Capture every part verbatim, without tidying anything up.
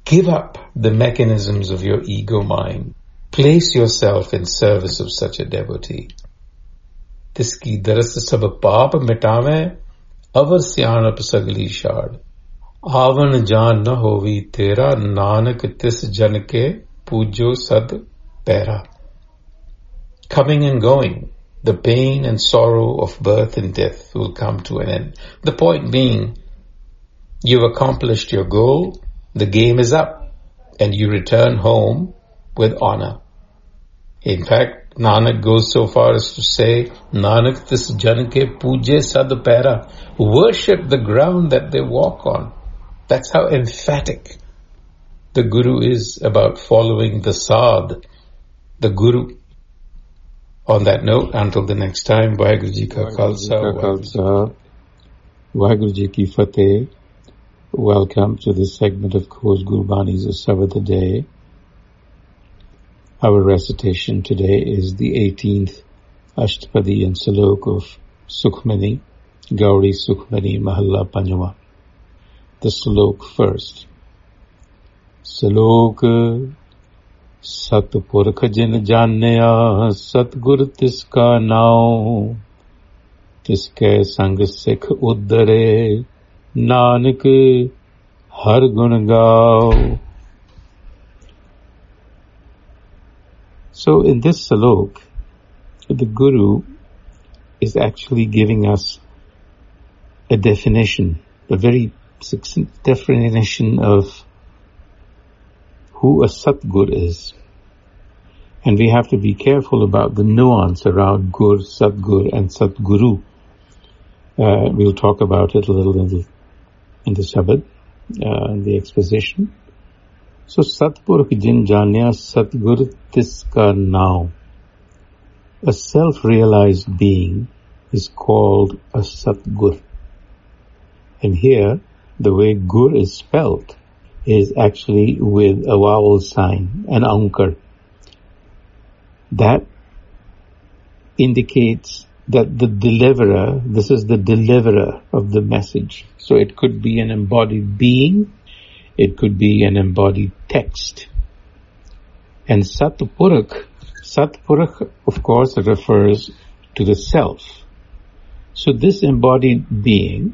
Give up the mechanisms of your ego mind. Place yourself in service of such a devotee. Tiski daras sab paap mitave, avar syanap sagli shad. Avan jaan na hovi tera, nanak tis jan ke pujo sad pera. Coming and going, the pain and sorrow of birth and death will come to an end. The point being, you've accomplished your goal, the game is up, and you return home with honor. In fact, Nanak goes so far as to say, Nanak tis jan ke puje sad pera, worship the ground that they walk on. That's how emphatic the Guru is about following the Sadh, the Guru. On that note, until the next time, Vaheguru Ji Ka Khalsa, Vaheguru Ji Ki Fateh. Welcome to this segment of Course Gurbani's Sabbath Day. Our recitation today is the eighteenth Ashtapadi and Salok of Sukhmani, Gauri Sukhmani Mahalla Panjama. The Salok first. Salok Satpurkh jin janya, Satgur tiska nao, Tiske sang sikh uddare, Nanak har gun gao. So in this salok, the Guru is actually giving us a definition, a very succinct definition of who a Satgur is. And we have to be careful about the nuance around Gur, Satgur and Satguru. Uh, we'll talk about it a little in the, in the Shabad, uh, in the exposition. So Satpurkh jin janya Satgur tiska now. A self-realized being is called a Satgur. And here, the way Gur is spelt is actually with a vowel sign, an ankar. That indicates that the deliverer, this is the deliverer of the message. So it could be an embodied being, it could be an embodied text. And Satpurkh, Satpurkh of course refers to the self. So this embodied being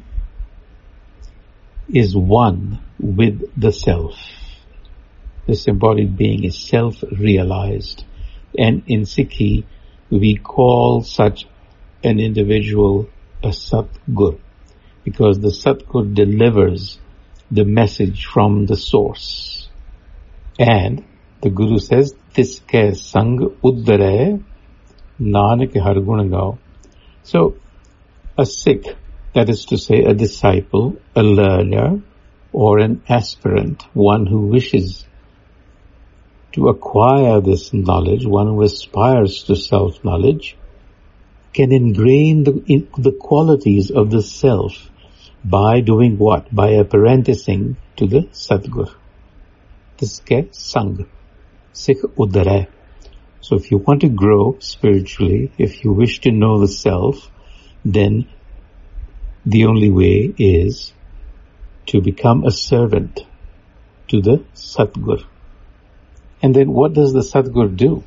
is one with the self. This embodied being is self-realized. And in Sikhi, we call such an individual a Satgur, because the Satgur delivers the message from the source. And the Guru says, Tiske sang uddare, Nanak har gun gao. So, a Sikh, that is to say a disciple, a learner, or an aspirant, one who wishes to acquire this knowledge, one who aspires to self-knowledge, can ingrain the, in the qualities of the self by doing what? By apprenticing to the Satgur. Tiske sang, Sikh uddare. So if you want to grow spiritually, if you wish to know the self, then the only way is to become a servant to the Satgur. And then what does the Satgur do?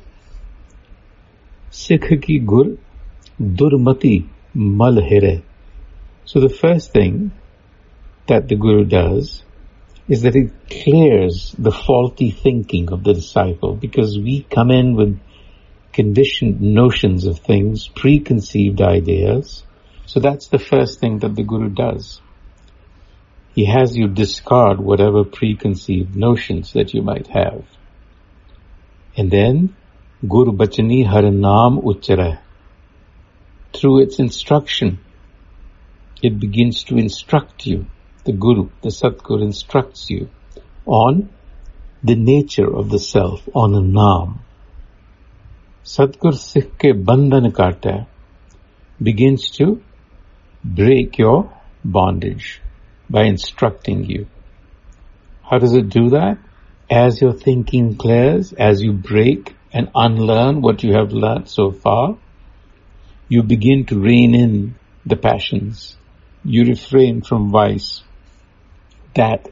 Sikh ki gur durmati mal here. So the first thing that the Guru does is that it clears the faulty thinking of the disciple, because we come in with conditioned notions of things, preconceived ideas. So that's the first thing that the Guru does. He has you discard whatever preconceived notions that you might have. And then, Gur Bachani Har Naam Uchara. Through its instruction, it begins to instruct you. The Guru, the Satgur instructs you on the nature of the self, on a Naam. Satgur Sikh ke bandhan kata begins to break your bondage by instructing you. How does it do that? As your thinking clears, as you break and unlearn what you have learned so far, you begin to rein in the passions. You refrain from vice. That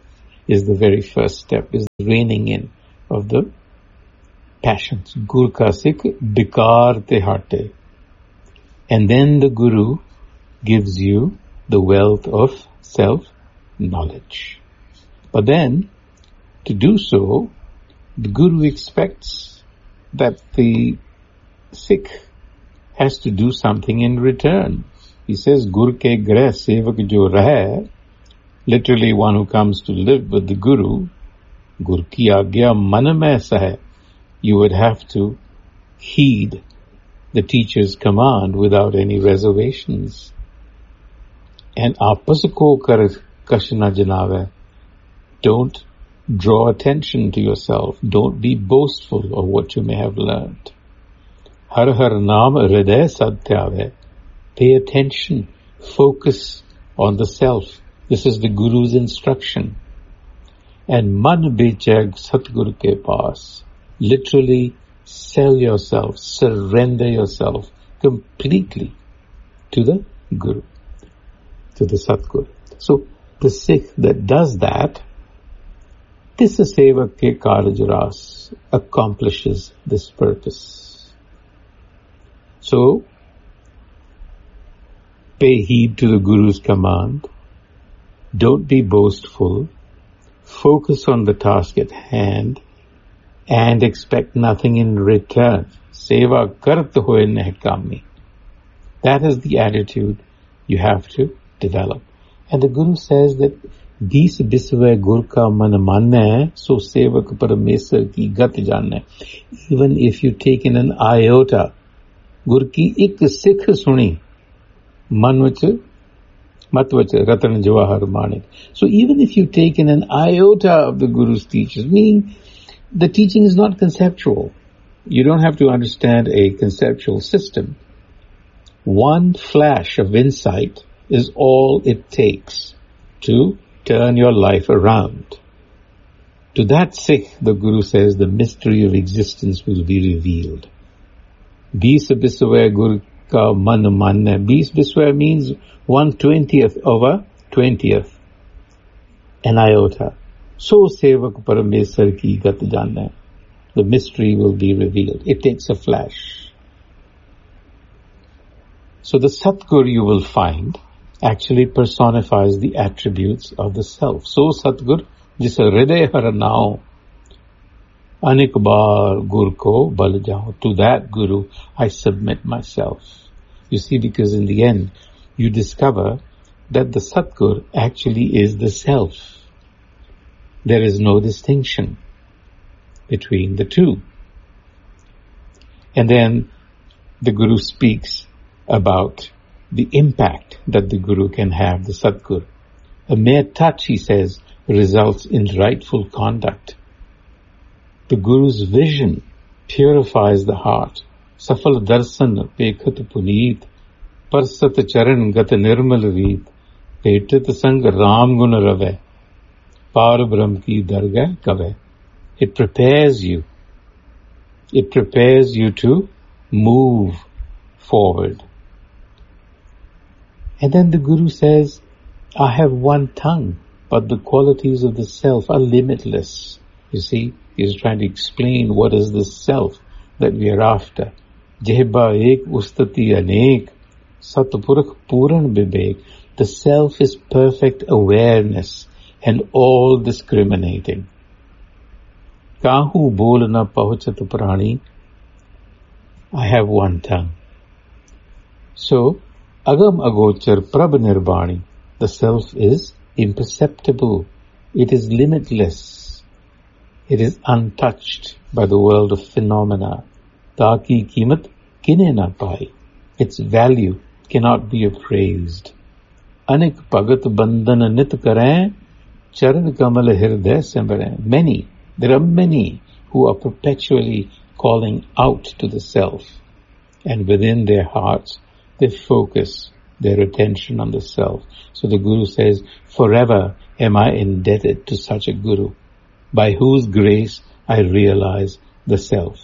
is the very first step, is the reining in of the passions. Gur ka Sikh bikar te hate. And then the Guru gives you the wealth of self-knowledge. But then, to do so, the Guru expects that the Sikh has to do something in return. He says, Gur ke greh sevak jo rahe, literally one who comes to live with the Guru, Gur ki agya man mein sahe. You would have to heed the teacher's command without any reservations. And apas ko kar kashna janave. Don't draw attention to yourself. Don't be boastful of what you may have learned. Har har naam hriday satyave. Pay attention. Focus on the self. This is the Guru's instruction. And man bechag Satguru ke paas. Literally sell yourself, surrender yourself completely to the Guru, to the Satguru. So the Sikh that does that, this sevak ke karaj ras, accomplishes this purpose. So pay heed to the Guru's command. Don't be boastful. Focus on the task at hand and expect nothing in return. Seva kart hoye nehkami. That is the attitude you have to develop. And the Guru says that Dis bisve gur ka man manne, so sevak paramesar ki gat janne. Even if you take in an iota, Gur ki ik sikh suni, man vach, mat vach, Ratan Jawahar Manik. So even if you take in an iota of the Guru's teachings, meaning the teaching is not conceptual. You don't have to understand a conceptual system. One flash of insight is all it takes to turn your life around. To that Sikh, the Guru says, the mystery of existence will be revealed. Bis biswe gur ka man manne. Bis biswe means one twentieth of a twentieth. An iota. So sevak paramesar ki gat janne. The mystery will be revealed. It takes a flash. So the Satguru you will find actually personifies the attributes of the self. So Satgur, jis hriday har nao, anek baar gur ko bal jao. To that Guru, I submit myself. You see, because in the end, you discover that the Satgur actually is the self. There is no distinction between the two. And then the Guru speaks about the impact that the Guru can have, the Satguru. A mere touch, he says, results in rightful conduct. The Guru's vision purifies the heart. Safal darsan pekhat puneet, parsat charan gat nirmal reet, petat sang ram gun rave, par brahm ki dargah kave. It prepares you. It prepares you to move forward. And then the Guru says, I have one tongue, but the qualities of the self are limitless. You see, he's trying to explain what is the self that we are after. Jehba ek ustati anek, satpurkh puran bibek. The self is perfect awareness and all discriminating. Kahu bolna pahochat prani. I have one tongue. So, agam agochar prab nirbani. The self is imperceptible. It is limitless. It is untouched by the world of phenomena. Taki kimat kine na pai. Its value cannot be appraised. Anek pagat bandhan nit kare, charan kamal hirday simbare. Many, there are many who are perpetually calling out to the self. And within their hearts, they focus their attention on the self. So the Guru says, forever am I indebted to such a Guru, by whose grace I realize the self.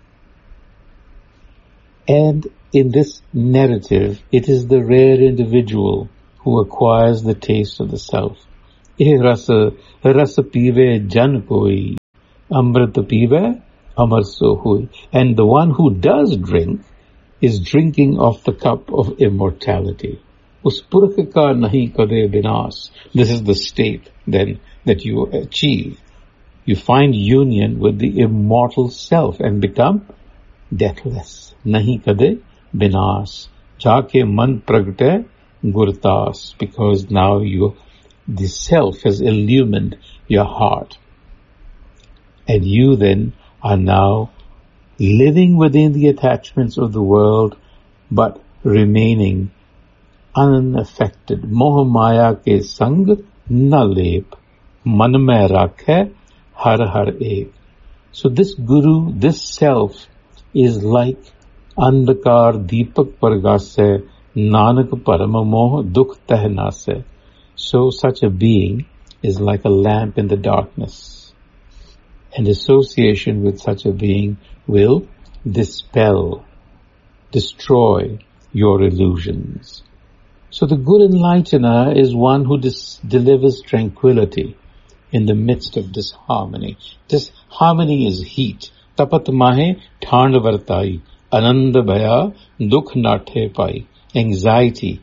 And in this narrative, it is the rare individual who acquires the taste of the self. Eh ras, ras pive jan koi, amrit pive amar so hui. And the one who does drink is drinking of the cup of immortality. Us purkh ka nahi kade vinas. This is the state then that you achieve. You find union with the immortal self and become deathless. Nahi kade vinas. Jaake man pragte gurtas. Because now you, the self has illumined your heart. And you then are now living within the attachments of the world, but remaining unaffected. Moh maya ke sang na lep, man mein rakhe har har ek. So this guru, this self, is like andakar deepak pargase, nanak parama moh dukh tehnase. So such a being is like a lamp in the darkness. And association with such a being will dispel, destroy your illusions. So the good enlightener is one who dis- delivers tranquility in the midst of disharmony. Disharmony is heat. Tapat mahe thand vartai, ananda bhaya dukh nathe pai. Anxiety,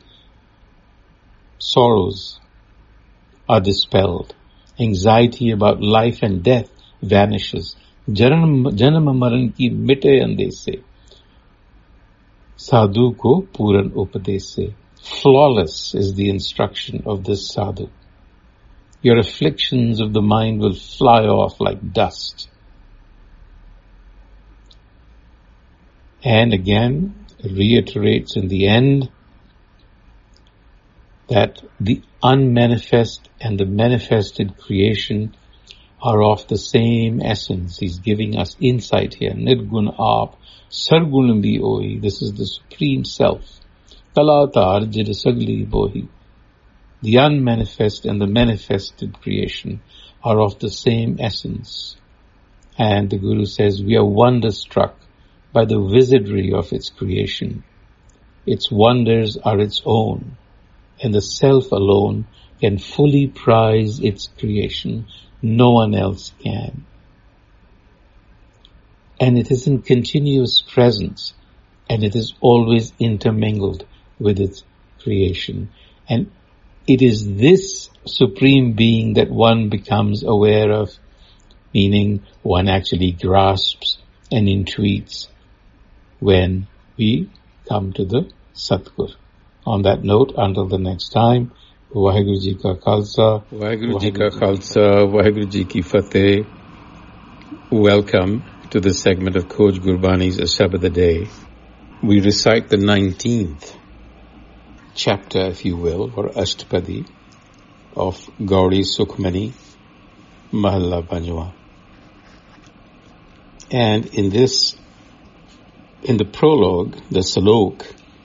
sorrows are dispelled. Anxiety about life and death vanishes. Janam maran ki mite ande se. Sadhu ko puran upadesh se. Flawless is the instruction of this sadhu. Your afflictions of the mind will fly off like dust. And again, it reiterates in the end that the unmanifest and the manifested creation are of the same essence. He's giving us insight here. Nirgun aap, sargun bhi oi. This is the supreme self. Kalatar jid sagli bohi. The unmanifest and the manifested creation are of the same essence. And the Guru says we are wonderstruck by the wizardry of its creation. Its wonders are its own, and the self alone can fully prize its creation. No one else can. And it is in continuous presence, and it is always intermingled with its creation. And it is this supreme being that one becomes aware of, meaning one actually grasps and intuits when we come to the Satgur. On that note, until the next time, Vaheguru Ji Ka Khalsa, Vaheguru Ji Ka Khalsa, Vaheguru Ji Ki Fateh. Welcome to this segment of Khoj Gurbani's A Shabad a Day. We recite the nineteenth chapter, if you will, or Ashtapadi of Gauri Sukhmani Mahalla Panjwa. And in this, in the prologue, the Salok,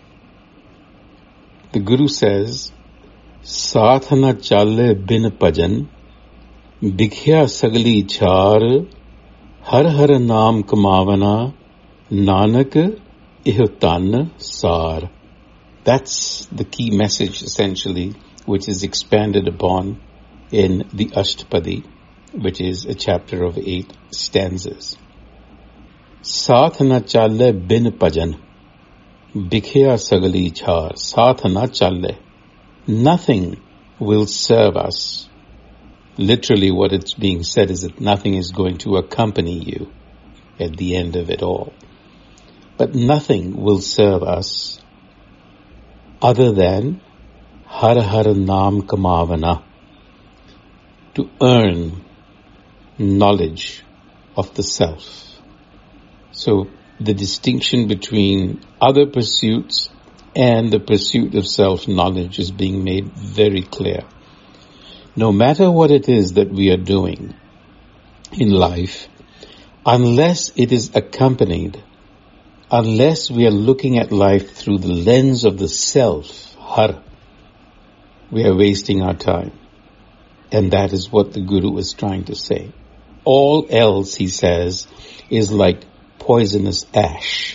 the Guru says, Saath na challe bin bhajan, dikhya sagli char, har har naam kamavana, nanak ihtan sar. That's the key message, essentially, which is expanded upon in the Ashtapadi, which is a chapter of eight stanzas. Saath na challe bin bhajan, dikhya sagli char. Saath na challe. Nothing will serve us. Literally what it's being said is that nothing is going to accompany you at the end of it all. But nothing will serve us other than har har naam kamavana, to earn knowledge of the self. So the distinction between other pursuits and the pursuit of self-knowledge is being made very clear. No matter what it is that we are doing in life, unless it is accompanied, unless we are looking at life through the lens of the self, har, we are wasting our time. And that is what the Guru is trying to say. All else, he says, is like poisonous ash.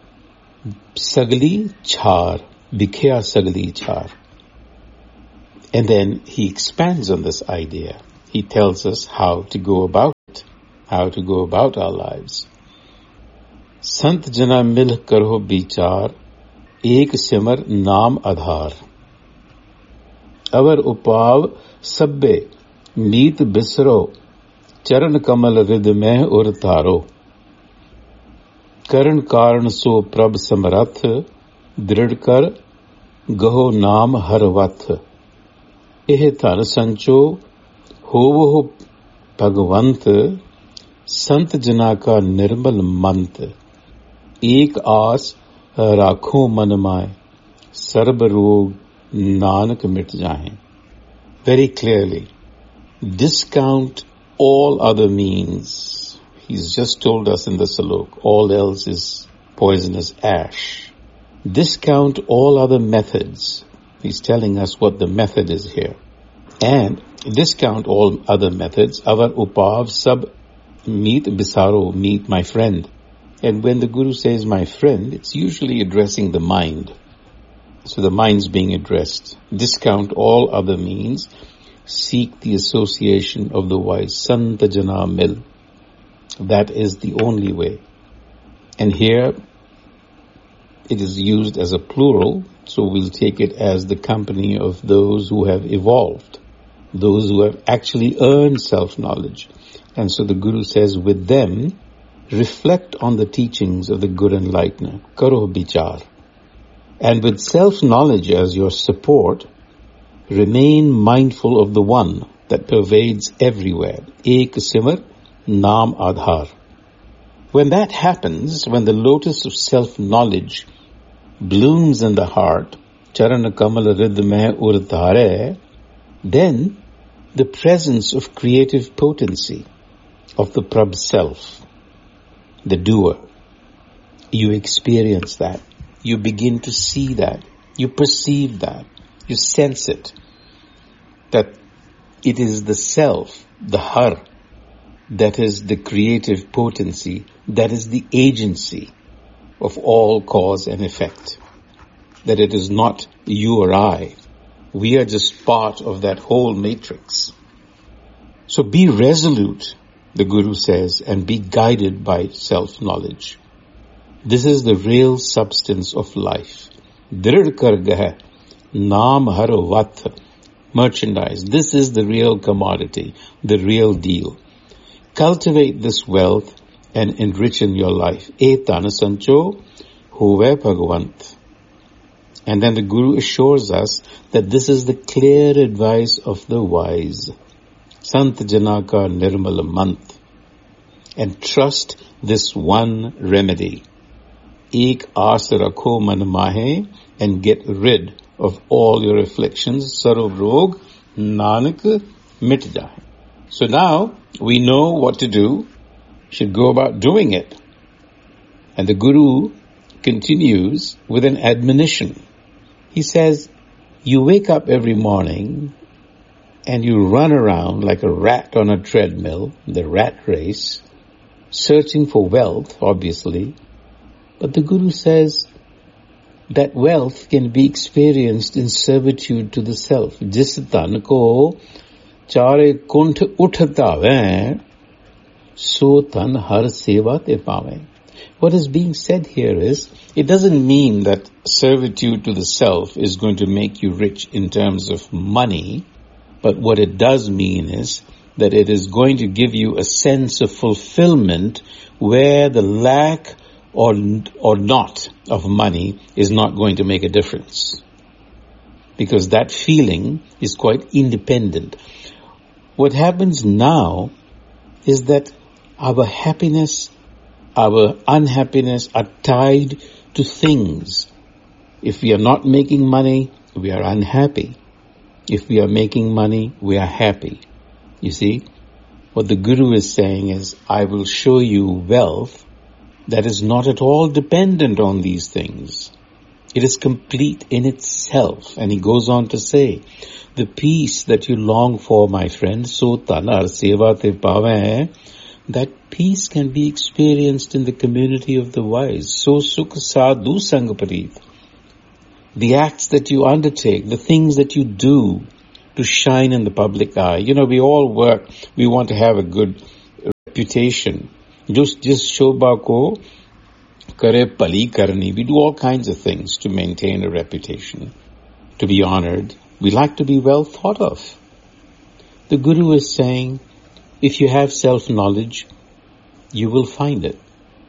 Sagli char, dikhya sagli char. And then he expands on this idea. He tells us how to go about it, how to go about our lives. Sant jana mil karo bichar, ek simar naam adhar. Avar upav sabbe, meet bisro, charan kamal rid meh ur taro. Karan karan so prab samarath, drid kar, gaho naam harvath. Eh tar sancho, hovo bhagwant, sant jana ka nirmal mant. Ek aas rakho man mai, sarb rog nanak mit jahe. Very clearly, discount all other means. He's just told us in the salok, all else is poisonous ash. Discount all other methods. He's telling us what the method is here. And discount all other methods. Avar upav sab meet bisaro, meet my friend. And when the Guru says my friend, it's usually addressing the mind. So the mind's being addressed. Discount all other means. Seek the association of the wise. Santa jana mil. That is the only way. And here it is used as a plural, so we'll take it as the company of those who have evolved, those who have actually earned self-knowledge. And so the Guru says, with them, reflect on the teachings of the good enlightener, karo bichar. And with self-knowledge as your support, remain mindful of the one that pervades everywhere, ek simar naam adhar. When that happens, when the lotus of self-knowledge blooms in the heart, charana kamal rid meh ur tare, then the presence of creative potency of the Prabh self, the doer, you experience that. You begin to see that. You perceive that. You sense it. That it is the self, the har, that is the creative potency, that is the agency of all cause and effect. That it is not you or I. We are just part of that whole matrix. So be resolute, the Guru says, and be guided by self-knowledge. This is the real substance of life. Drid kar gah, naam har vat, merchandise. This is the real commodity, the real deal. Cultivate this wealth and enrich in your life. Etana sancho hove bhagwant. And then the Guru assures us that this is the clear advice of the wise. Sant janaka nirmal mant. And trust this one remedy. Ek aas rakho man mahe, and get rid of all your afflictions. Sarv rog nanak mit jahe. So now we know what to do. Should go about doing it. And the Guru continues with an admonition. He says, you wake up every morning and you run around like a rat on a treadmill, the rat race, searching for wealth, obviously. But the Guru says that wealth can be experienced in servitude to the self. Jis tan ko chare kunt uthata hai, so tan har seva te paave. What is being said here is, it doesn't mean that servitude to the self is going to make you rich in terms of money, but what it does mean is that it is going to give you a sense of fulfillment where the lack or or not of money is not going to make a difference. Because that feeling is quite independent. What happens now is that our happiness, our unhappiness are tied to things. If we are not making money, we are unhappy. If we are making money, we are happy. You see, what the Guru is saying is, I will show you wealth that is not at all dependent on these things. It is complete in itself. And he goes on to say, the peace that you long for, my friend, so tanar seva te pave, that peace can be experienced in the community of the wise. So sukh sadhu sang parit. The acts that you undertake, the things that you do, to shine in the public eye. You know, we all work, we want to have a good reputation. Just, just shobha ko kare pali karni. We do all kinds of things to maintain a reputation, to be honored. We like to be well thought of. The Guru is saying, if you have self-knowledge, you will find it.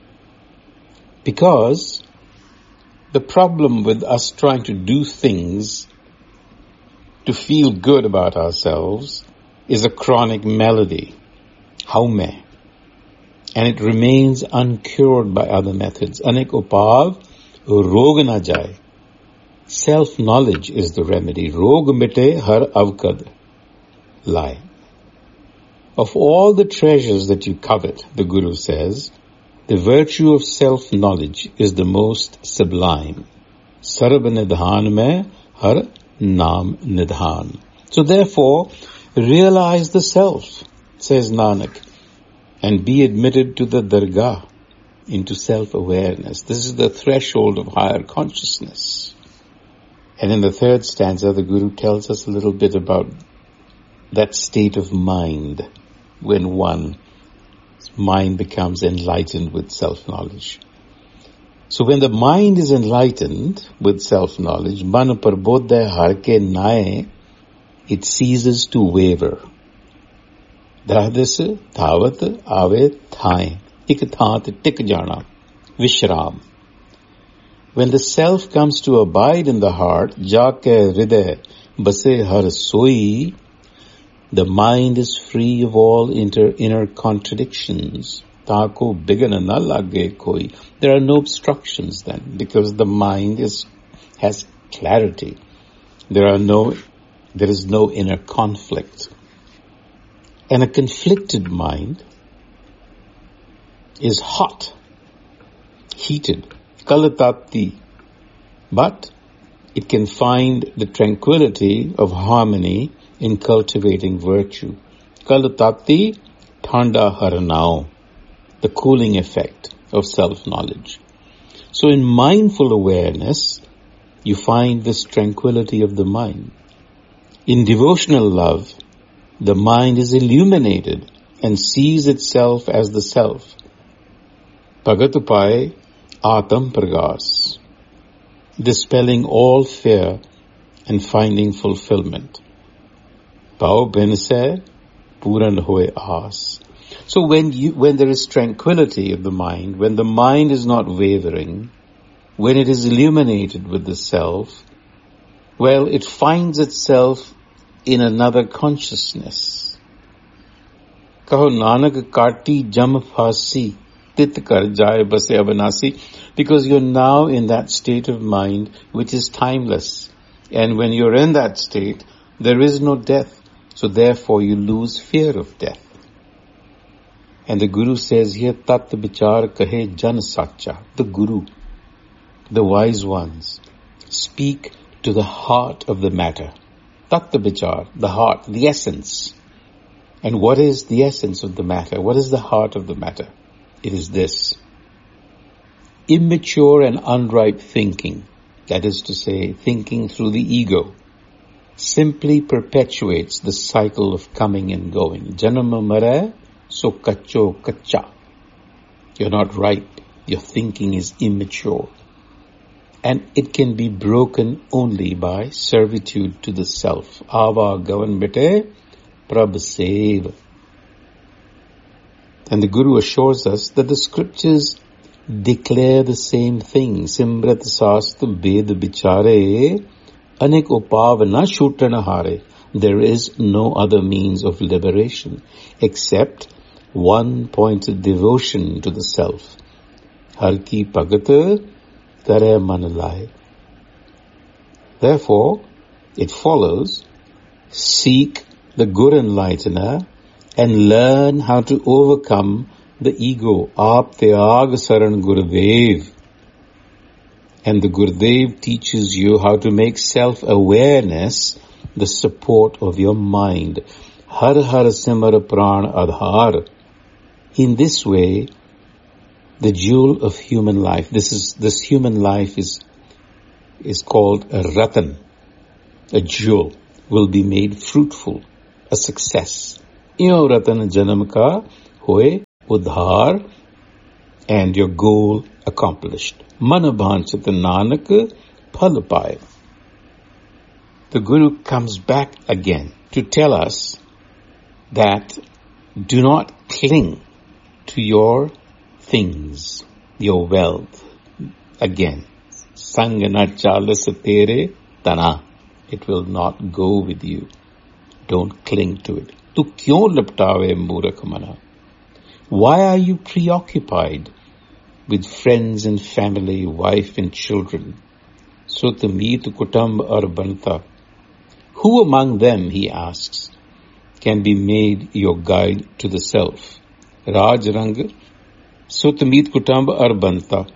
Because the problem with us trying to do things to feel good about ourselves is a chronic malady, haume, and it remains uncured by other methods. Anek upav, rog na jaye. Self-knowledge is the remedy. Rog mite har avkad lie. Of all the treasures that you covet, the Guru says, the virtue of self-knowledge is the most sublime. Sarab nidhan mein har naam nidhan. So therefore, realize the self, says Nanak, and be admitted to the dargah, into self-awareness. This is the threshold of higher consciousness. And in the third stanza, the Guru tells us a little bit about that state of mind when one's mind becomes enlightened with self-knowledge. So when the mind is enlightened with self-knowledge, man parbodhay harke nae, it ceases to waver. Dradis dhavat ave thai, ik thaat tik jana, vishram. When the self comes to abide in the heart, jaake hriday base har soi, the mind is free of all inter, inner contradictions. Taako bigana na lage koi. There are no obstructions then, because the mind is has clarity. There are no, there is no inner conflict. And a conflicted mind is hot, heated, kalatati, but it can find the tranquility of harmony in cultivating virtue. Kalatati thanda haranao, the cooling effect of self-knowledge. So in mindful awareness, you find this tranquility of the mind. In devotional love, the mind is illuminated and sees itself as the self. Bhagat upaye atam pragas, dispelling all fear and finding fulfillment. Pao bense puran hoye aas. So when you, when there is tranquility of the mind, when the mind is not wavering, when it is illuminated with the self, well, it finds itself in another consciousness. Kaho Nanak kati jam phasi, tit kar jaye base avanasi, because you're now in that state of mind which is timeless. And when you're in that state, there is no death. So therefore you lose fear of death. And the Guru says here, tat bichar kahe jan sacha. The Guru, the wise ones, speak to the heart of the matter. Tat bichar, the heart, the essence. And what is the essence of the matter? What is the heart of the matter? It is this. Immature and unripe thinking, that is to say, thinking through the ego, simply perpetuates the cycle of coming and going. Janama mare, so kacho kacha. You're not ripe. Your thinking is immature. And it can be broken only by servitude to the self. Ava gavan bete prab sev. And the Guru assures us that the scriptures declare the same thing. Simrat sastu bed bichare anek upav na shutana hare. There is no other means of liberation except one pointed devotion to the self. Har ki bhagat kare man lai. Therefore, it follows, seek the good enlightener and learn how to overcome the ego. Aap tyag saran Gurudev. And the Gurudev teaches you how to make self-awareness the support of your mind. Har har simar pran adhar. In this way, the jewel of human life, this is, this human life is, is called a ratan, a jewel. will be made fruitful, a success. Iyo ratan janam ka hoye udhar, and your goal accomplished. Mana bhanchat nanak phal paye. The Guru comes back again to tell us that do not cling to your things, your wealth. Again, sangana chalas tere tana. It will not go with you. Don't cling to it. Tu kyon laptawe murakh mana? Why are you preoccupied with friends and family, wife and children? Sutameet kutamb ar banta. Who among them, he asks, can be made your guide to the self? Raj Rang Sutameet kutamb ar banta.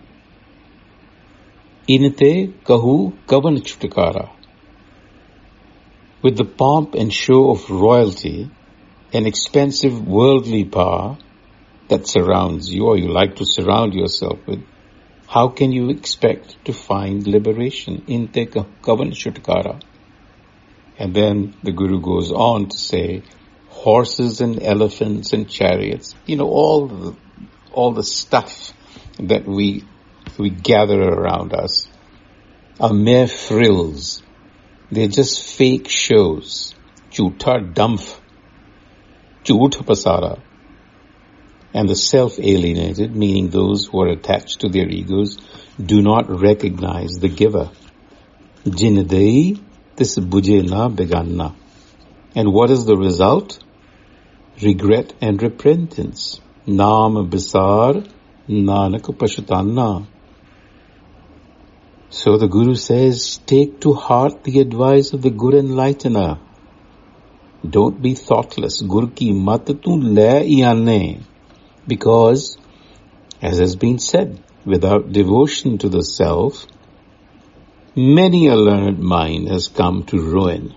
Inte kahu kavan chutkara. With the pomp and show of royalty and expensive worldly power that surrounds you, or you like to surround yourself with, how can you expect to find liberation? Inte kavan chutkara. And then the Guru goes on to say, horses and elephants and chariots, you know, all the, all the stuff that we we gather around us are mere frills. They're just fake shows. Jhootha damph, jhoot pasara. And the self-alienated, meaning those who are attached to their egos, do not recognize the giver. Jinnadei tis bujhe na beganna. And what is the result? Regret and repentance. Naam bisar nanak pashutanna. So the Guru says, take to heart the advice of the good enlightener. Don't be thoughtless. Gur ki mat tu le iane. Because, as has been said, without devotion to the self, many a learned mind has come to ruin.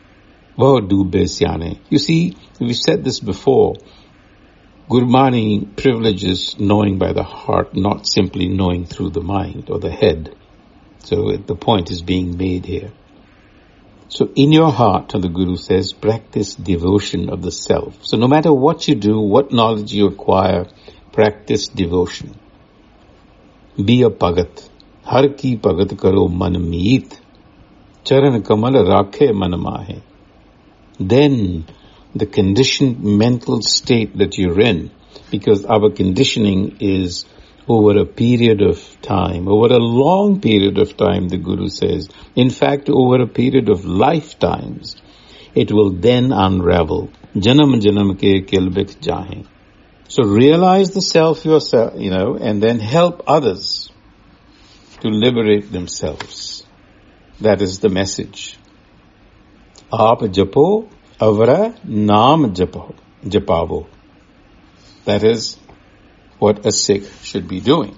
You see, we've said this before. Gurmani privileges knowing by the heart, not simply knowing through the mind or the head. So the point is being made here. So in your heart, the Guru says, practice devotion of the self. So no matter what you do, what knowledge you acquire, practice devotion. Be a Bhagat. Har ki Bhagat karo man meet. Charan kamal rakhe man mahe. Then the conditioned mental state that you're in, because our conditioning is over a period of time, over a long period of time, the Guru says, in fact, over a period of lifetimes, it will then unravel. Janam janam ke kilbit jahe. So realize the self yourself, you know, and then help others to liberate themselves. That is the message. Aap japo avara naam japo, japavo. That is what a Sikh should be doing.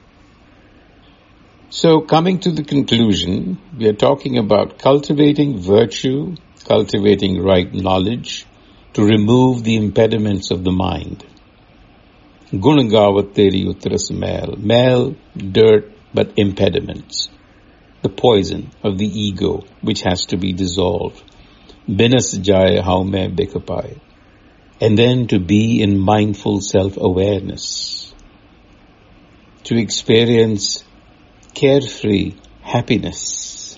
So coming to the conclusion, we are talking about cultivating virtue, cultivating right knowledge to remove the impediments of the mind. Gun gavat teri utras mail. Mail, dirt, but impediments. The poison of the ego which has to be dissolved. Binas jaye how main bikapai. And then to be in mindful self-awareness. To experience carefree happiness.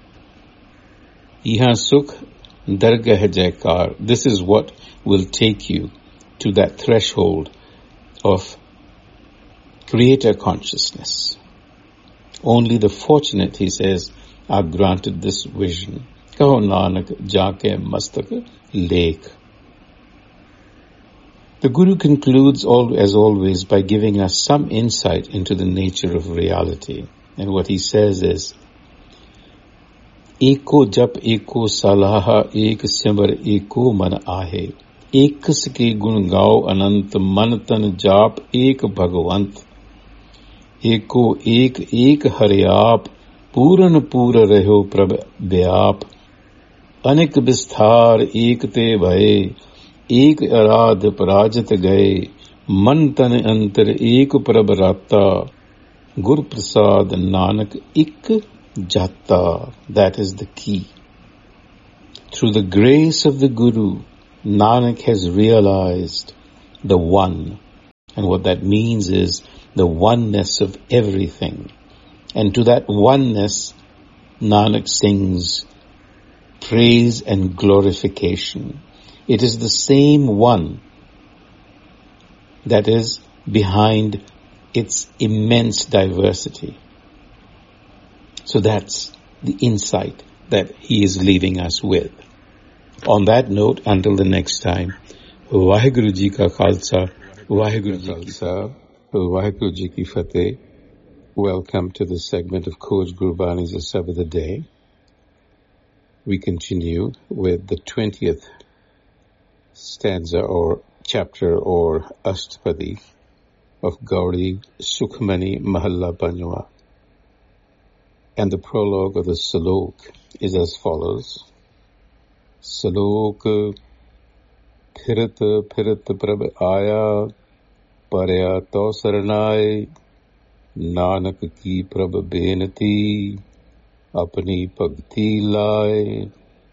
Yahan sukh dargah jaykar. This is what will take you to that threshold of creator consciousness. Only the fortunate, he says, are granted this vision. Kaho Nanak jaake mastak lekh. The Guru concludes, all, as always, by giving us some insight into the nature of reality. And what he says is, Eko jap eko salaha ek simar eko man ahe. Ek ke gun gao anant man tan jap ek bhagavant. Eko ek ek haryap puran pura reho prabh vyap. Anek bisthar ek te bhaye. एक आराध पराजित गए मन तन अंतर एक प्रभ राता गुर प्रसाद नानक इक जाता. That is the key. through the grace of the Guru, Nanak has realized the One. And what that means is the oneness of everything. And to that oneness, Nanak sings praise and glorification. It is the same One that is behind its immense diversity. So that's the insight that he is leaving us with. On that note, until the next time, Vaheguru Ji Ka Khalsa, Vaheguru Ji Ki Fateh, Vaheguru Ji Ki Fateh. Welcome to this segment of Coach Gurbani's Sab of the Day. We continue with the twentieth stanza or chapter or Ashtapadi of Gauri Sukhmani Mahalla Panjwa. And the prologue of the Salok is as follows. Salok Phirat Phirat Prabh Aya Parya To Saranai Nanak Ki Prabh Benati Apni Bhakti Lai.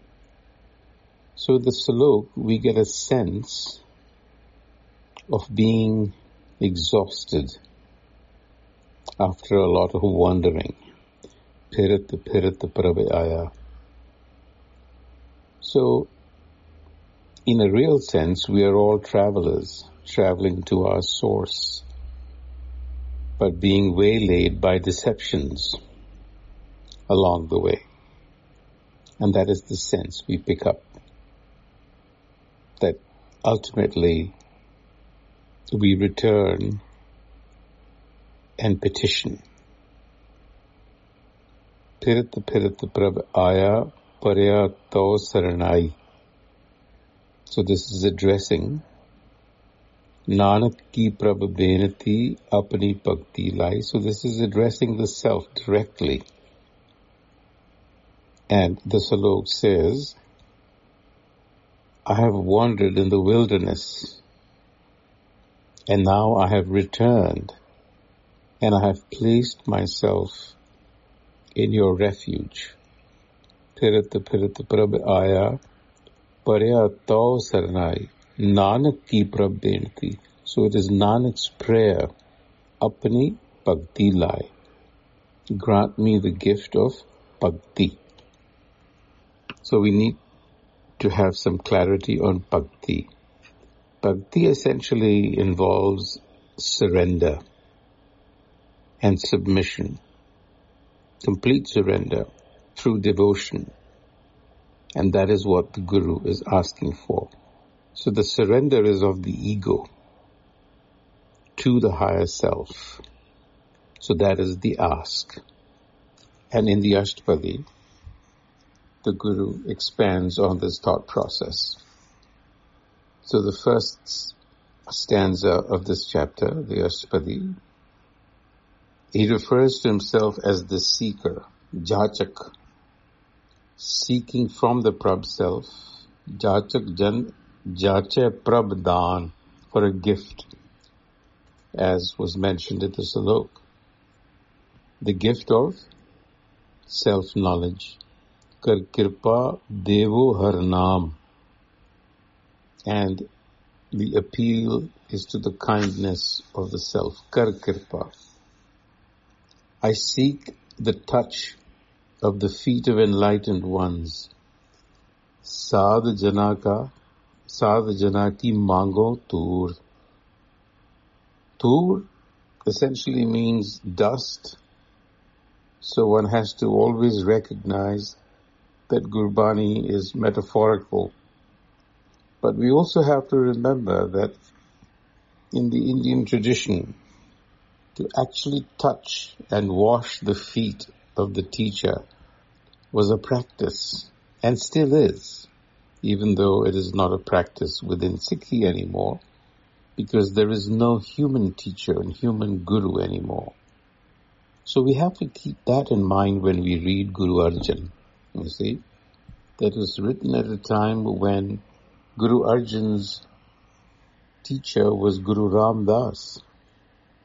So the Salok, we get a sense of being exhausted after a lot of wandering. Phirat Phirat Prabh Aya. So, in a real sense, we are all travelers, traveling to our source, but being waylaid by deceptions along the way. And that is the sense we pick up, that ultimately we return and petition. Phirat Phirat Prabh Aya Parya To Saranai. So this is addressing Nanak Ki Prabh Benati Apni Bhakti Lai. So this is addressing the self directly. And the Salok says, I have wandered in the wilderness, and now I have returned, and I have placed myself in your refuge. Phirat Phirat Prabh Aya Parya To Saranai Nanak Ki Prabh Benati. So it is Nanak's prayer, Apni Bhakti Lai. Grant me the gift of Bhakti. So we need to have some clarity on Bhakti. Bhakti essentially involves surrender and submission. Complete surrender through devotion. And that is what the Guru is asking for. So the surrender is of the ego to the higher self. So that is the ask. And in the Ashtapadi, the Guru expands on this thought process. So the first stanza of this chapter, the Ashtapadi, he refers to himself as the seeker, Jachak, seeking from the Prabh self, Jachak Jan Jache Prabh Dan, for a gift, as was mentioned in the Salok. The gift of self-knowledge. Kar Kirpa Devo Har Naam. And the appeal is to the kindness of the self. Kar Kirpa. I seek the touch of the feet of enlightened ones. Sad Janaka, Sad Janaki Mango Tur. Tur essentially means dust. So one has to always recognize that Gurbani is metaphorical. But we also have to remember that in the Indian tradition, to actually touch and wash the feet of the teacher was a practice, and still is, even though it is not a practice within Sikhi anymore, because there is no human teacher and human guru anymore. So we have to keep that in mind when we read Guru Arjan. You see, that was written at a time when Guru Arjan's teacher was Guru Ram Das.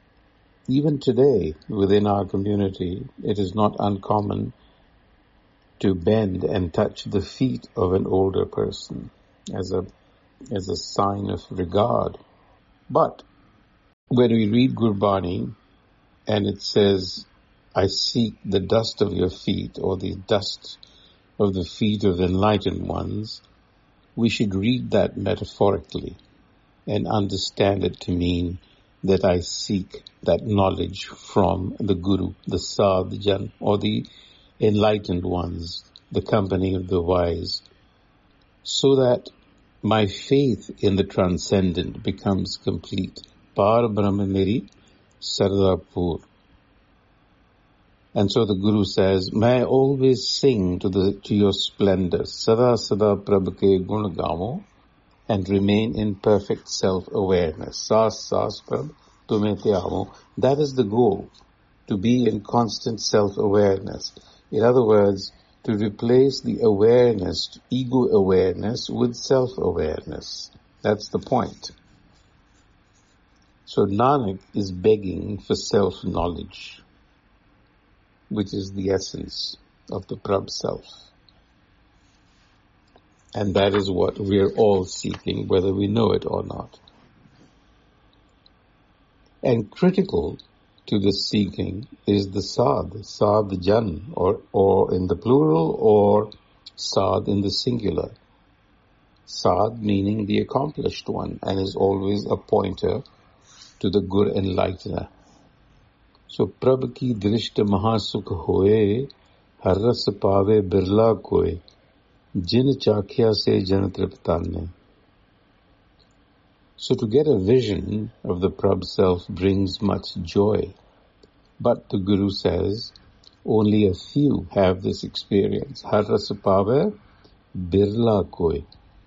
Even today, within our community, it is not uncommon to bend and touch the feet of an older person as a as a sign of regard. But when we read Gurbani and it says, I seek the dust of your feet, or the dust of the feet of enlightened ones, we should read that metaphorically and understand it to mean that I seek that knowledge from the Guru, the Sadhjan, or the enlightened ones, the company of the wise, so that my faith in the transcendent becomes complete. Par Brahma Meri Sardapur. And so the Guru says, may I always sing to the to your splendor, Sada Sada Prabhu ke gun gavo, and remain in perfect self-awareness. Sas Sas Prabhu tumhe te amo. That is the goal, to be in constant self-awareness. In other words, to replace the awareness, ego awareness, with self-awareness. That's the point. So Nanak is begging for self-knowledge, which is the essence of the Prabhu self. And that is what we're all seeking, whether we know it or not. And critical to this seeking is the Sad, Sadhjan, or, or in the plural, or Sad in the singular. Sad meaning the accomplished one, and is always a pointer to the good enlightener. So, Prabhu ki drishta mahasukh hoye, harras pave birla koe, jin chakhya se jan triptanne. So to get a vision of the Prabhu self brings much joy. But the Guru says, only a few have this experience. Harras pave birla koe.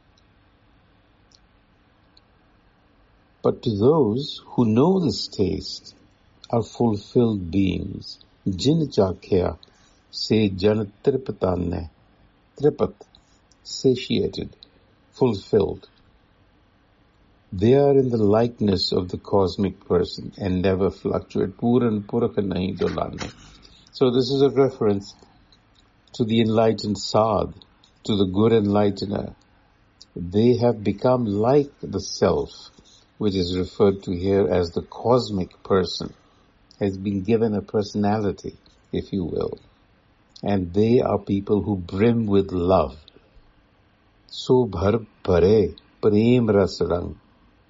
But to those who know this taste, are fulfilled beings, jin chakhya se jan tripatanne, tripat, satiated, fulfilled. They are in the likeness of the cosmic person and never fluctuate. Puran puraka nahi dolanne. So this is a reference to the enlightened Sad, to the good enlightener. They have become like the self, which is referred to here as the cosmic person, has been given a personality, if you will. And they are people who brim with love. So bhar bhare prem ras rang.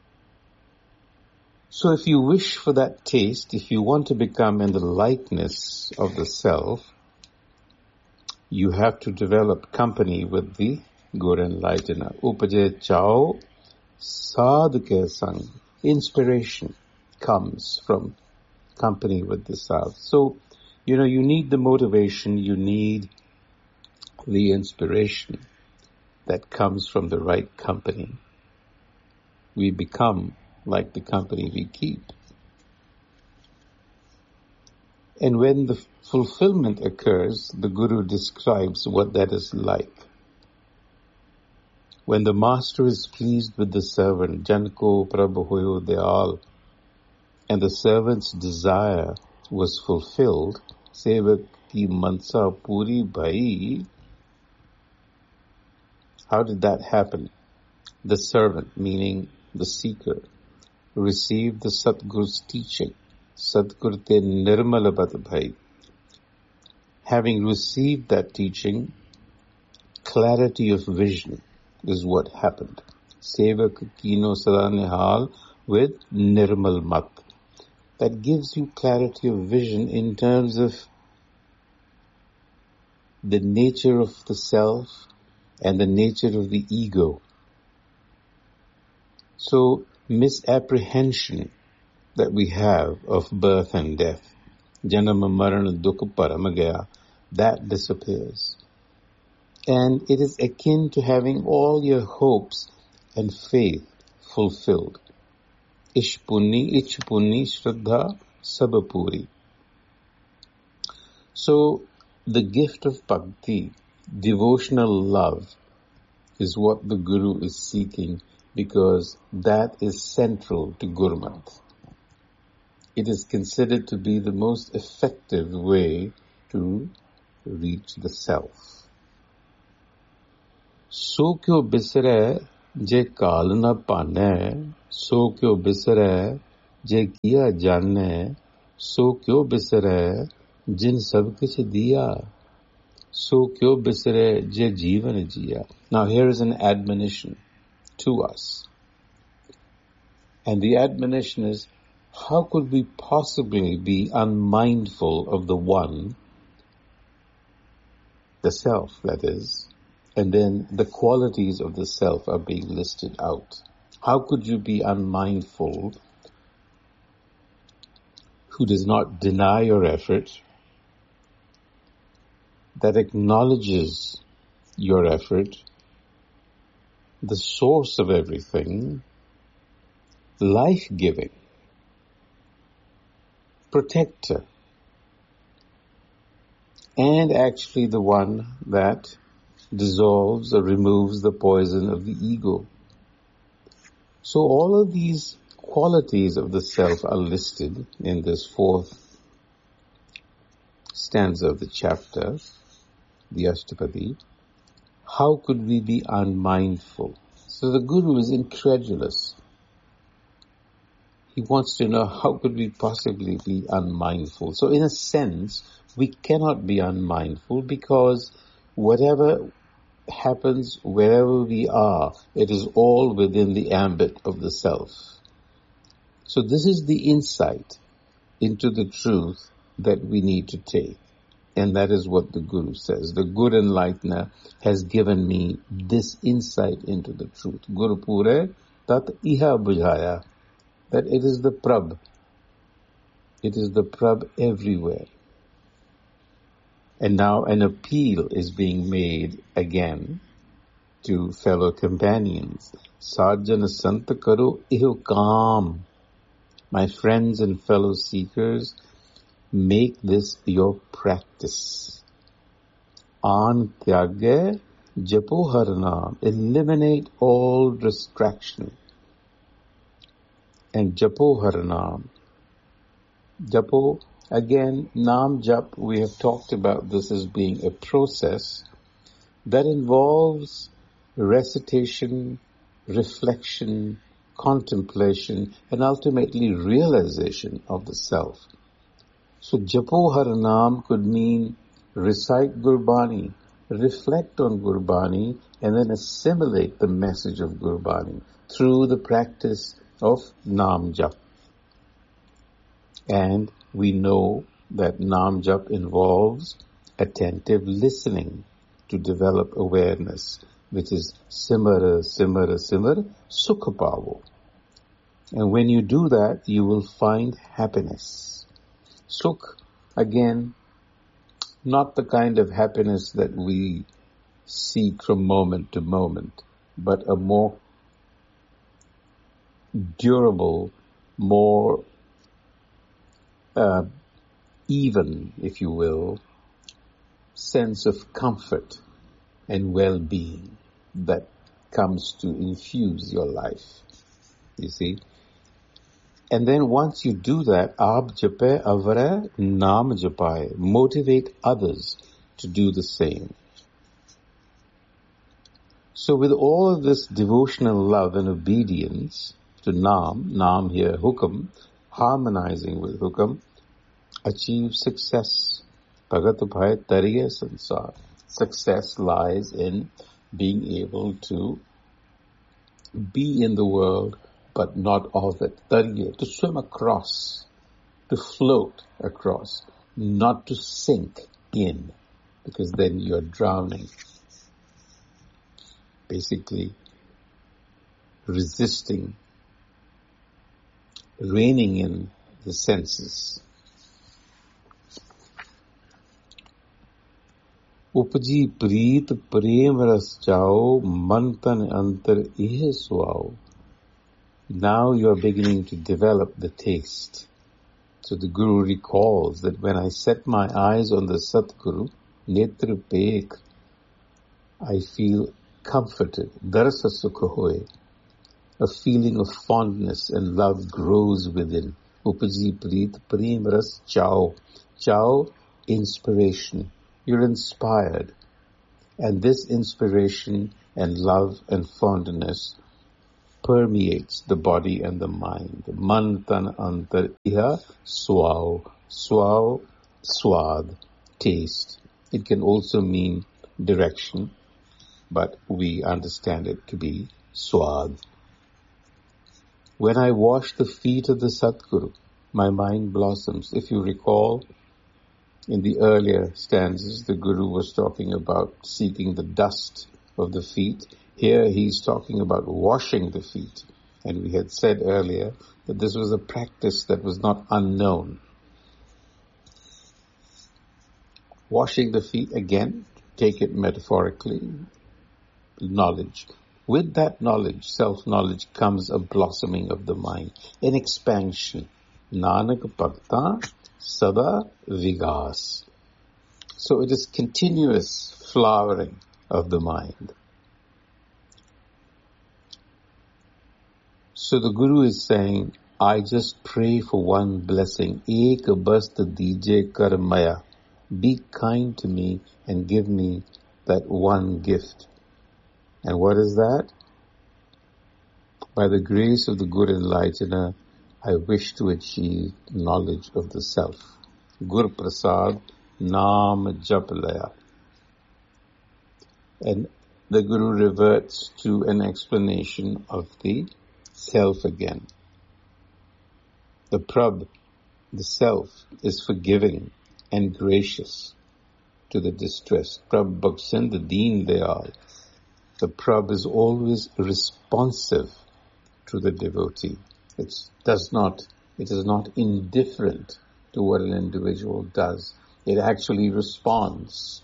So if you wish for that taste, if you want to become in the likeness of the self, you have to develop company with the good enlightener. Upaje chao sadhke sang. Inspiration comes from company with the Sadh. So, you know, you need the motivation, you need the inspiration that comes from the right company. We become like the company we keep. And when the fulfillment occurs, the Guru describes what that is like. When the master is pleased with the servant, Janko Prabhu hoyo deyal, and the servant's desire was fulfilled, Sevak ki mansa puri bhai. How did that happen? The servant, meaning the seeker, received the Satguru's teaching. Satgur te nirmal bat bhai. Having received that teaching, clarity of vision is what happened. Sevak kino sada nihal with nirmal mat. That gives you clarity of vision in terms of the nature of the self and the nature of the ego. So misapprehension that we have of birth and death, janama marana dukha paramagaya, that disappears. And it is akin to having all your hopes and faith fulfilled. Ish punni, ich punni, shraddha, sabapuri. So the gift of bhakti, devotional love, is what the Guru is seeking, because that is central to Gurmat. It is considered to be the most effective way to reach the self. सो क्यों बिसरे जे काल न पाने, सो क्यों बिसरे जे किया जाने, सो क्यों बिसरे जिन सब किछ दिया, सो क्यों बिसरे जे जीवन जिया. Now here is an admonition to us. And the admonition is, how could we possibly be unmindful of the one, the self, that is, and then the qualities of the self are being listed out. How could you be unmindful who does not deny your effort, that acknowledges your effort, the source of everything, life-giving, protector, and actually the one that dissolves or removes the poison of the ego. So all of these qualities of the self are listed in this fourth stanza of the chapter, the Ashtapadi. How could we be unmindful? So the Guru is incredulous. He wants to know, how could we possibly be unmindful? So in a sense, we cannot be unmindful because whatever happens wherever we are, it is all within the ambit of the self. So this is the insight into the truth that we need to take. And that is what the Guru says. The good enlightener has given me this insight into the truth. Guru Pure Tat Iha Bujhaya. That it is the Prabh. It is the Prabh everywhere. And now an appeal is being made again to fellow companions. Sajjana Santa Karo Iho Kam. My friends and fellow seekers, make this your practice. An Tyagya Japo Haranam. Eliminate all distraction. And Japo Haranam. Japo, again, Nam Jap, we have talked about this as being a process that involves recitation, reflection, contemplation, and ultimately realization of the self. So Japo Haranam could mean recite Gurbani, reflect on Gurbani, and then assimilate the message of Gurbani through the practice of Nam Jap. And we know that Nam Jap involves attentive listening to develop awareness, which is Simara, Simara, Simara, Sukha Pavo. And when you do that, you will find happiness. Sukh, again, not the kind of happiness that we seek from moment to moment, but a more durable, more uh, even, if you will, sense of comfort and well-being that comes to infuse your life. You see? And then once you do that, Aap jape avare naam japaye. Motivate others to do the same. So with all of this devotional love and obedience to Naam, Naam here, Hukam, harmonizing with Hukam, achieve success. Bhagat bhai tariye sansar. Success lies in being able to be in the world, but not of it. Tariye, to swim across, to float across, not to sink in, because then you're drowning. Basically, resisting, reining in the senses. Upji preet prem ras jao, man tan antar ihe suao. Now you are beginning to develop the taste. So the Guru recalls that when I set my eyes on the Satguru, netra pek, I feel comforted. Darasa sukha hoye. A feeling of fondness and love grows within. Upaji preet prem ras chao. Chao, inspiration. You're inspired. And this inspiration and love and fondness permeates the body and the mind. Man tan antar iha swao. Swao, swad, taste. It can also mean direction, but we understand it to be swad. When I wash the feet of the Satguru, my mind blossoms. If you recall, in the earlier stanzas, the Guru was talking about seeking the dust of the feet. Here he's talking about washing the feet. And we had said earlier that this was a practice that was not unknown. Washing the feet, again, take it metaphorically, knowledge. With that knowledge, self-knowledge, comes a blossoming of the mind, an expansion. Nanak bhakta sada vigas. So it is continuous flowering of the mind. So the Guru is saying, I just pray for one blessing. Ek bast dije kar maya. Be kind to me and give me that one gift. And what is that? By the grace of the good enlightener, I wish to achieve knowledge of the self. Gur Prasad Naam Jap Laya. And the Guru reverts to an explanation of the self again. The Prabh, the self, is forgiving and gracious to the distressed. Prabh Bhakshind Deen Dayal. The Prabh is always responsive to the devotee. It does not, it is not indifferent to what an individual does. It actually responds.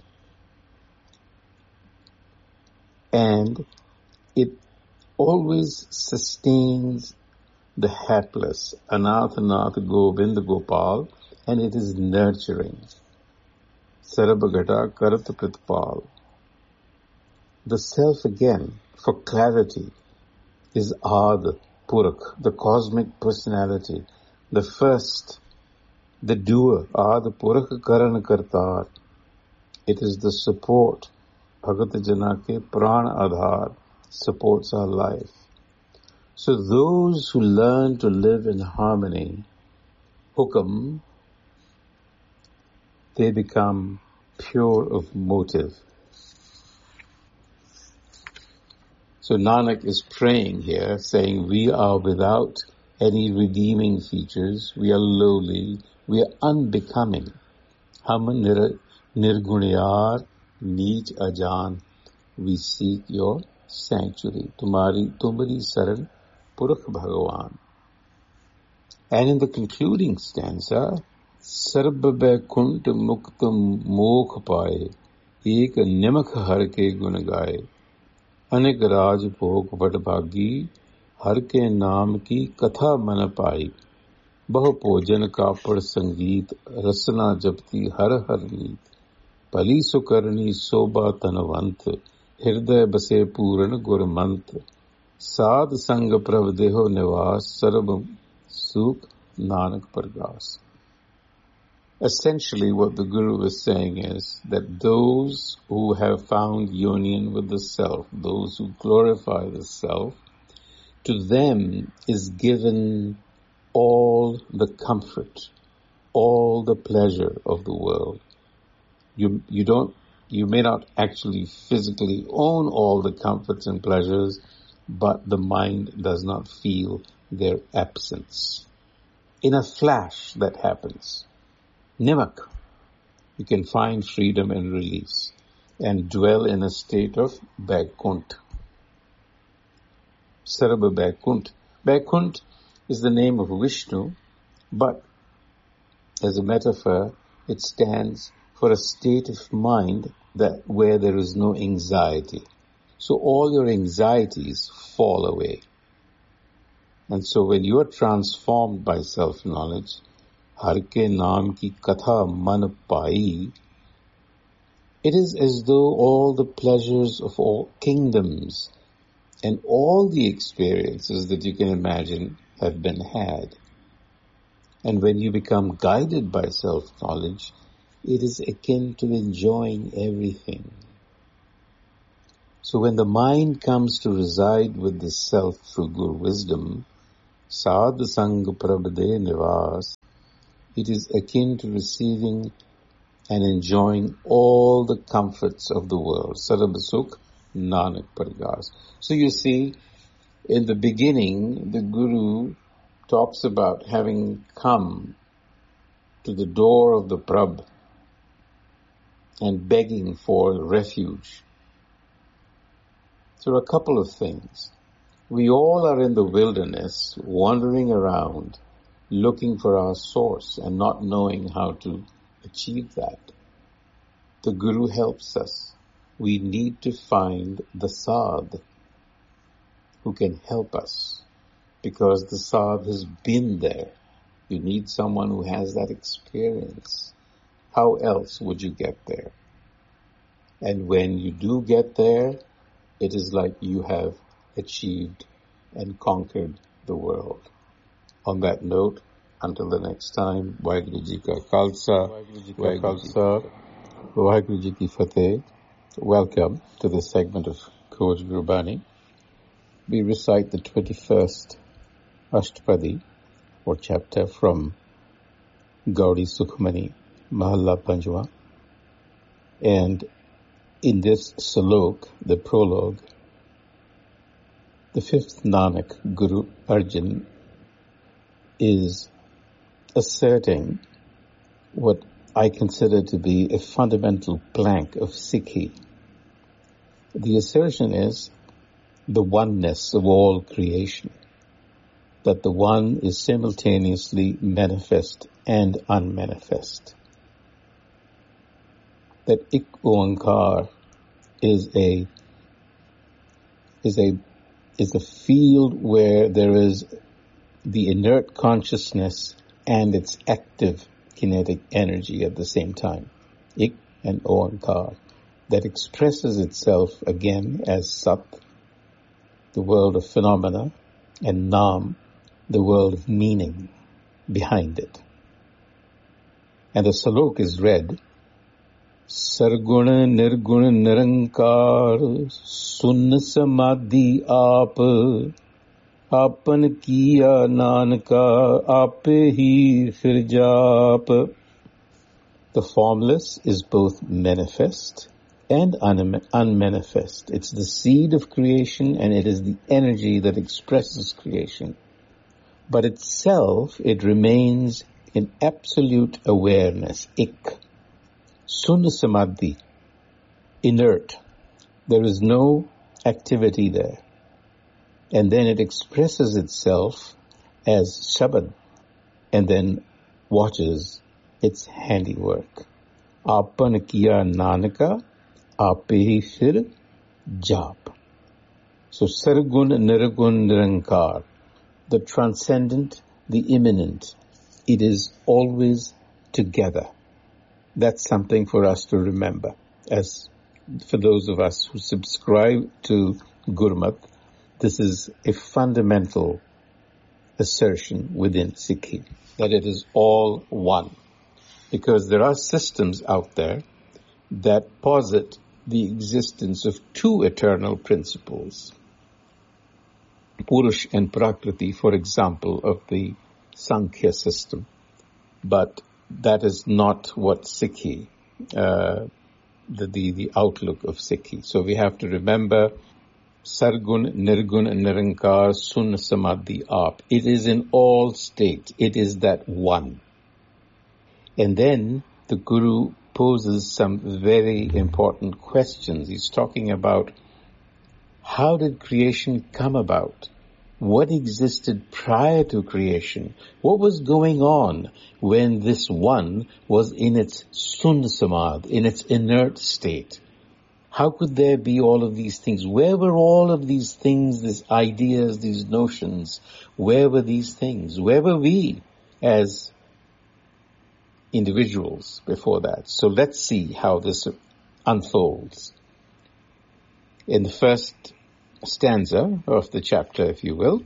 And it always sustains the hapless. Anath Nath Govind Gopal. And it is nurturing. Sarabhagata Karat Pritpal. The self again, for clarity, is Ad Purakh, the cosmic personality, the first, the doer, Ad Purakh Karan Kartar. It is the support, Bhagat Jana ke Pran Adhar, supports our life. So those who learn to live in harmony, Hukam, they become pure of motive. So Nanak is praying here, saying we are without any redeeming features, we are lowly, we are unbecoming. Ham nir, nirgunyar neech ajan, we seek your sanctuary. Tumari tumari saran purakh bhagavan. And in the concluding stanza, Sarb Baikunt Muktam Mokh Paye, Ek Nimakh Har Ke Gun Gaye, Anek Raj Bhog Vadbhagi, Har Ke Naam Ki Katha Man Pai, Bah Pojan Kapad Sangeet, Rasana Japti Har Har Neet, Pali Sukarni Soba Tanavant, Hirday Base Puran Gurmant, Sad Sang Pravdeho Nivas, Sarab Sukh Nanak Pargas. Essentially what the Guru is saying is that those who have found union with the self, those who glorify the self, to them is given all the comfort, all the pleasure of the world. You, you don't, you may not actually physically own all the comforts and pleasures, but the mind does not feel their absence. In a flash that happens. Nimak, you can find freedom and release and dwell in a state of Baikunt. Sarabha Baikunt. Baikunt is the name of Vishnu, but as a metaphor, it stands for a state of mind that where there is no anxiety. So all your anxieties fall away. And so when you are transformed by self-knowledge, Har ke naam ki katha man pai, it is as though all the pleasures of all kingdoms and all the experiences that you can imagine have been had. And when you become guided by self-knowledge, it is akin to enjoying everything. So when the mind comes to reside with the self through Guru wisdom, Sadh Sang Prabhade Nivas, it is akin to receiving and enjoying all the comforts of the world. Sarab Sukh Nanak Pargas. So you see, in the beginning, the Guru talks about having come to the door of the Prabh and begging for refuge. So a couple of things. We all are in the wilderness, wandering around, looking for our source and not knowing how to achieve that. The Guru helps us. We need to find the Sadh who can help us, because the Sadh has been there. You need someone who has that experience. How else would you get there? And when you do get there, it is like you have achieved and conquered the world. On that note, until the next time, Waheguru Ji Ka Khalsa, Waheguru Ji Ki Fateh. Welcome to this segment of Coach Gurbani. We recite the twenty-first Ashtapadi, or chapter from Gaudi Sukhmani, Mahalla Panjwa. And in this salok, the prologue, the fifth Nanak, Guru Arjan, is asserting what I consider to be a fundamental plank of Sikhi. The assertion is the oneness of all creation, that the one is simultaneously manifest and unmanifest. That Ik Oankar is a is a is a field where there is the inert consciousness and its active kinetic energy at the same time. Ik and Oankar, that expresses itself again as Sat, the world of phenomena, and Nam, the world of meaning behind it. And the salok is read, Sarguna Nirguna Nirankar Sunna Samadhi Aap Apan Kiya Nanaka Ape Hi Fir Jaap. The formless is both manifest and un- unmanifest. It's the seed of creation and it is the energy that expresses creation. But itself, it remains in absolute awareness, Ik. Sunna Samadhi, inert. There is no activity there. And then it expresses itself as Shabad and then watches its handiwork. Apan Kiya Nanaka Ape Fir Jaap. So Sargun Niragun Nirankar, the transcendent, the immanent, it is always together. That's something for us to remember. As for those of us who subscribe to Gurmat, this is a fundamental assertion within Sikhi, that it is all one. Because there are systems out there that posit the existence of two eternal principles. Purush and Prakriti, for example, of the Sankhya system. But that is not what Sikhi, uh, the, the, the outlook of Sikhi. So we have to remember Sargun, Nirgun, Nirankar, Sunna Samadhi Aap. It is in all states. It is that one. And then the Guru poses some very important questions. He's talking about how did creation come about? What existed prior to creation? What was going on when this one was in its Sunna Samad, in its inert state? How could there be all of these things? Where were all of these things, these ideas, these notions? Where were these things? Where were we as individuals before that? So let's see how this unfolds. In the first stanza of the chapter, if you will,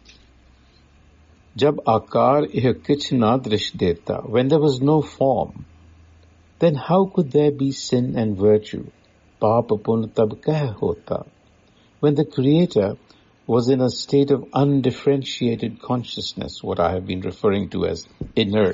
Jab akar eh kich na drish deta, when there was no form, then how could there be sin and virtue? Paap pun tab kah hota. when the Creator was in a state of undifferentiated consciousness, what I have been referring to as inert,